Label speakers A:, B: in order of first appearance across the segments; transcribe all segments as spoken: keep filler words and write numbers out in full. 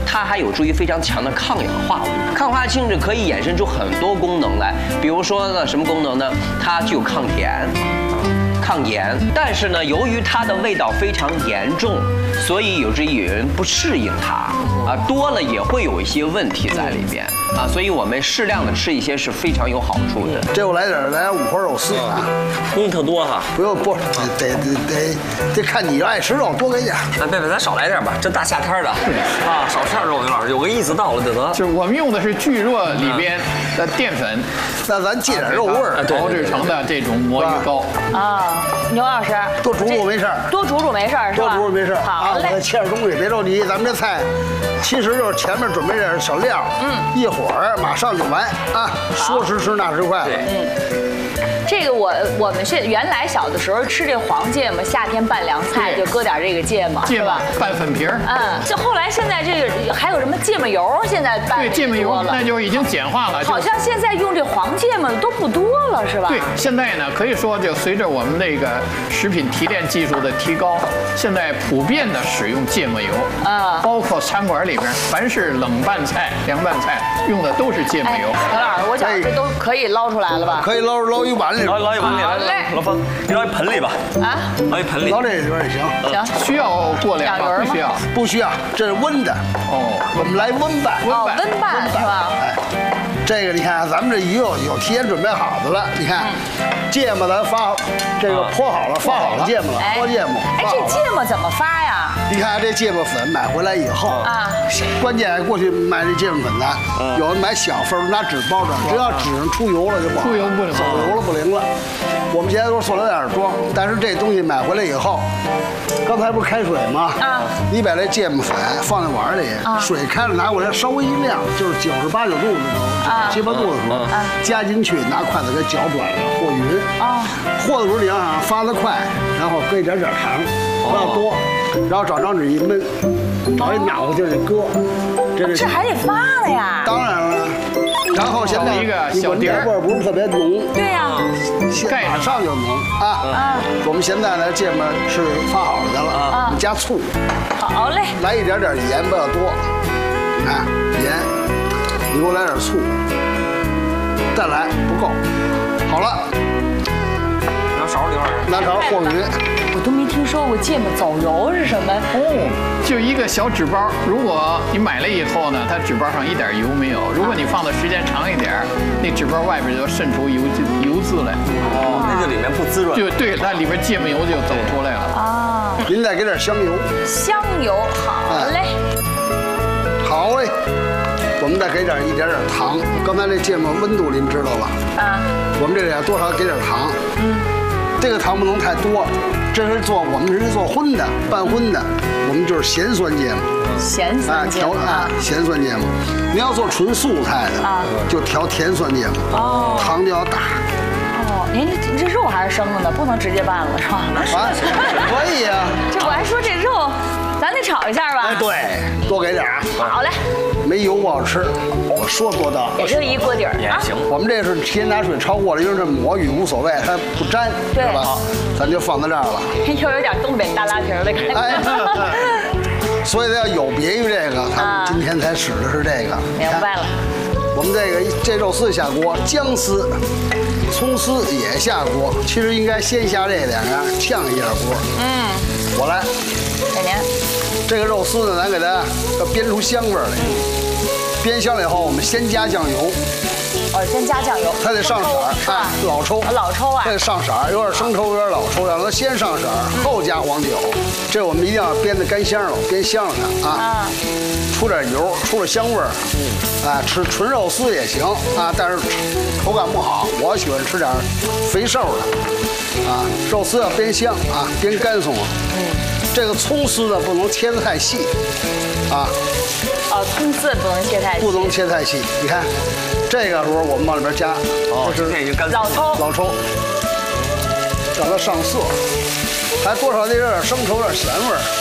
A: 它还有助于非常强的抗氧化物。抗氧化性质可以衍生出很多功能来，比如说呢，什么功能呢？它具有抗甜、抗炎，但是呢，由于它的味道非常严重，所以有时有人不适应它啊，多了也会有一些问题在里边啊，所以我们适量的吃一些是非常有好处的。
B: 这我来点来点五花肉丝啊，
C: 东西特多哈。
B: 不用不得得得得看你爱吃肉，多给点。
C: 哎，贝贝，咱少来点吧，这大夏天的啊，少吃点肉。牛老师，有个意思到了就得。
D: 就是我们用的是巨弱里边的淀粉，
B: 那咱借点肉味儿，
D: 熬制成的这种魔芋糕
E: 啊。牛老师，
B: 多煮煮没事儿，
E: 多煮煮没事儿，是吧？
B: 多煮煮没事儿。
E: 好嘞。
B: 我切点东西，别着急，咱们这菜其实就是前面准备点小料，嗯，一会儿马上就完啊，说时迟那时快了。
E: 嗯。这个我我们是原来小的时候吃这黄芥末，夏天拌凉菜就搁点这个芥末，
D: 芥末拌粉皮儿。
E: 嗯，就后来现在这个还有什么芥末油，现在拌
D: 对芥末油那就已经简化了。
E: 好像现在用这黄芥末的都不多了，是吧？
D: 对，现在呢可以说就随着我们那个食品提炼技术的提高，现在普遍的使用芥末油啊，包括餐馆里边凡是冷拌菜、凉拌菜用的都是芥末油。
E: 牛老师，我想这都可以捞出来了吧？
B: 可以捞捞一碗里。
C: 捞捞一碗里，来，老方，你捞一盆里吧。啊，捞一盆里，
B: 捞这里边也行。
E: 行，
D: 需要过凉吗？不需要，
B: 不需要，这是温的。哦，我们来温拌。
E: 哦，温拌是吧？
B: 哎，这个你看，咱们这鱼有有提前准备好的了。你看，芥末咱发这个泼好了，发好了芥末了，泼芥末。
E: 哎，这芥末怎么发呀？
B: 你看这芥末粉买回来以后啊，关键过去买这芥末粉呢，有人买小份拿纸包着，只要纸上出油了就不好，
D: 出油不灵，
B: 走油了不灵了。我们现在都是塑料袋装，但是这东西买回来以后，刚才不是开水吗？啊，你把这芥末粉放在碗里，水开了拿过来稍微一晾，就是九十八九度的时候，七八度的时候，加进去，拿筷子给搅软了，和匀。啊，和的时候你要想发得快，然后搁一点点糖，不要多，然后找张纸一闷，找一脑子就得搁。
E: 这这还得发了呀？
B: 当然了。然后现在
D: 一个小碟儿，
B: 味儿不是特别浓。
E: 对呀，
B: 盖马上就浓啊。啊，我们现在呢芥末是发好了的了啊，我们加醋。
E: 好嘞。
B: 来一点点盐，不要多。你看盐，你给我来点醋，再来不够。好了，
C: 拿勺儿，
B: 拿勺和匀。
E: 我都没听说过芥末走油是什么
D: 哦，就一个小纸包，如果你买了以后呢，它纸包上一点油没有；如果你放的时间长一点，那纸包外边就渗出油油渍来。
C: 哦，那就里面不滋润。
D: 就对，它里边芥末油就走出来了。啊，
B: 您再给点香油。
E: 香油，好嘞。
B: 好嘞。我们再给点一点点糖。刚才这芥末温度您知道吧？啊。我们这里多少给点糖。嗯。这个糖不能太多。这是做我们是做荤的，半荤的，我们就是咸酸芥末，
E: 咸酸芥末
B: 啊，咸酸芥末。你要做纯素菜的啊，就调甜酸芥末，哦，糖就要大。
E: 哦，您这肉还是生的呢，不能直接拌了是吧？
B: 啊，可以啊。
E: 这我还说这肉，咱得炒一下吧？
B: 哎，对，多给点啊。
E: 好嘞。
B: 没油不好吃，我说多道。
E: 也就一锅底儿
C: 啊。行，
B: 我们这是提前拿水焯过了，因为这魔芋无所谓，它不粘，
E: 对
B: 吧？咱就放在这儿了。
E: 又有点东北大拉皮的感觉。
B: 哎，所以要有别于这个，他们今天才使的是这个。
E: 明白了。
B: 我们这个这肉丝下锅，姜丝、葱丝也下锅。其实应该先下这两样，炝一下锅。嗯，我来。
E: 给您。
B: 这个肉丝呢，咱给它要煸出香味儿来。煸香了以后，我们先加酱油。
E: 哦，先加酱油。
B: 它得上色儿，哎，老抽。
E: 老抽啊。
B: 它得上色儿，有点生抽，有点老抽，让它先上色儿，后加黄酒。这我们一定要煸的干香了，煸香了它啊。出点油，出了香味儿。啊，吃纯肉丝也行啊，但是口感不好，我喜欢吃点肥瘦的。啊，肉丝要煸香啊，煸干松了。嗯。这个葱丝呢，不能切得太细，啊。
E: 哦，葱丝不能切太细。
B: 不能切太细，你看，这个时候我们往里边加，
C: 哦，这是
E: 老抽，
B: 老抽，让它上色，还多少得有点生抽，有点咸味儿，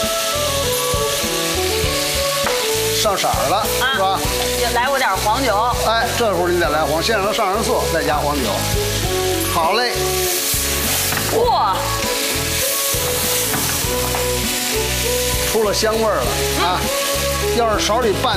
B: 上色儿了，是吧？
E: 也来过点黄酒。
B: 哎，这时候你再来黄，先让它上上色，再加黄酒。好嘞。
E: 哇！
B: 出了香味儿了啊！要是勺里拌